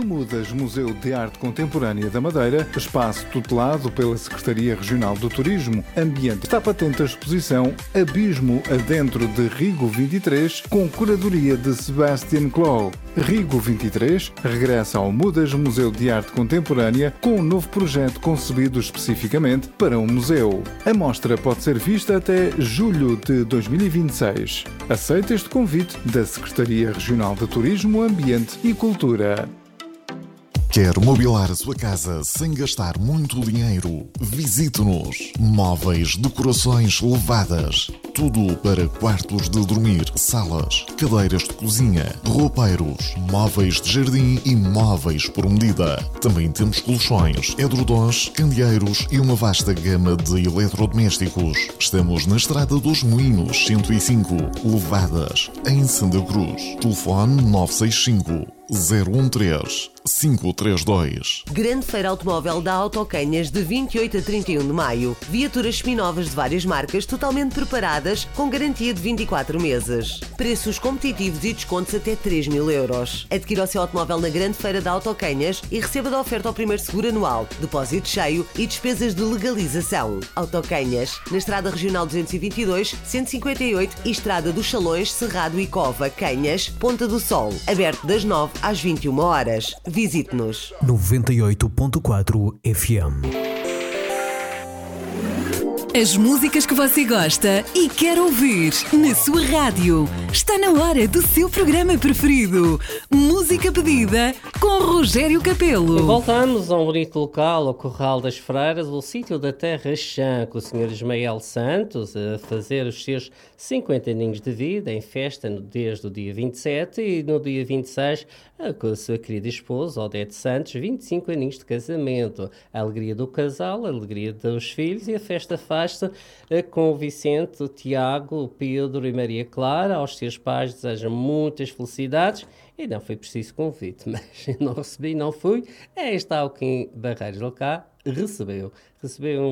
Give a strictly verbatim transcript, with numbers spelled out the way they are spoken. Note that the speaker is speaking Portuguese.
no Mudas Museu de Arte Contemporânea da Madeira, espaço tutelado pela Secretaria Regional do Turismo, Ambiente, está patente a exposição Abismo Adentro de Rigo vinte e três, com curadoria de Sebastian Clow. Rigo vinte e três regressa ao Mudas Museu de Arte Contemporânea com um novo projeto concebido especificamente para um museu. A mostra pode ser vista até julho de dois mil e vinte e seis. Aceita este convite da Secretaria Regional de Turismo, Ambiente e Cultura. Quer mobilar a sua casa sem gastar muito dinheiro? Visite-nos. Móveis, decorações levadas. Tudo para quartos de dormir, salas, cadeiras de cozinha, roupeiros, móveis de jardim e móveis por medida. Também temos colchões, edredons, candeeiros e uma vasta gama de eletrodomésticos. Estamos na Estrada dos Moinhos, cento e cinco, Levadas, em Santa Cruz. Telefone nove seis cinco, zero um três, cinco três dois. Grande Feira Automóvel da Autocanhas de vinte e oito a trinta e um de maio. Viaturas seminovas de várias marcas totalmente preparadas com garantia de vinte e quatro meses. Preços competitivos e descontos até três mil euros. Adquira o seu automóvel na Grande Feira da Autocanhas e receba da oferta ao primeiro seguro anual, depósito cheio e despesas de legalização. Autocanhas, na Estrada Regional duzentos e vinte e dois, cento e cinquenta e oito e Estrada dos Chalões, Cerrado e Cova, Canhas, Ponta do Sol. Aberto das nove às vinte e uma horas. Visite-nos. noventa e oito ponto quatro F M. As músicas que você gosta e quer ouvir na sua rádio. Está na hora do seu programa preferido. Música pedida com Rogério Capelo. Voltamos a um bonito local, ao Corral das Freiras, o sítio da Terra Chã, com o senhor Ismael Santos a fazer os seus cinquenta aninhos de vida em festa desde o dia vinte e sete e no dia vinte e seis com a sua querida esposa, Odete Santos, vinte e cinco aninhos de casamento. A alegria do casal, a alegria dos filhos e a festa faz-se com o Vicente, o Tiago, o Pedro e Maria Clara. Aos seus pais desejam muitas felicidades e não foi preciso convite, mas eu não recebi, não fui. É, está o Kim Barreiros de cá, recebeu. Recebeu